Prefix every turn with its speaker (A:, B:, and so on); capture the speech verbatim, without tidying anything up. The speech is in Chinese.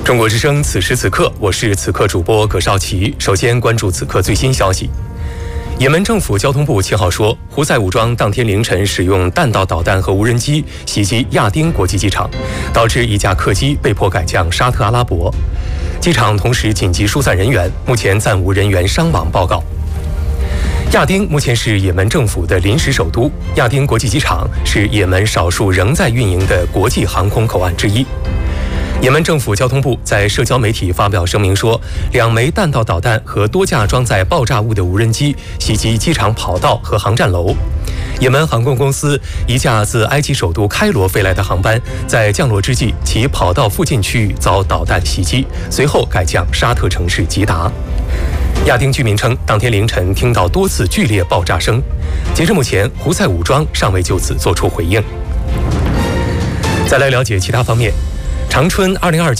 A: 中国之声，此时此刻，我是此刻主播葛少奇。首先关注此刻最新消息。也门政府交通部七号说，胡塞武装当天凌晨使用弹道导弹和无人机袭击亚丁国际机场，导致一架客机被迫改降沙特阿拉伯。机场同时紧急疏散人员，目前暂无人员伤亡报告。亚丁目前是也门政府的临时首都，亚丁国际机场是也门少数仍在运营的国际航空口岸之一。也门政府交通部在社交媒体发表声明说，两枚弹道导弹和多架装载爆炸物的无人机袭击机场跑道和航站楼。也门航空公司一架自埃及首都开罗飞来的航班在降落之际，其跑道附近区域遭导弹袭击，随后改降沙特城市吉达。亚丁居民称，当天凌晨听到多次剧烈爆炸声。截至目前，胡塞武装尚未就此作出回应。再来了解其他方面。长春二零二七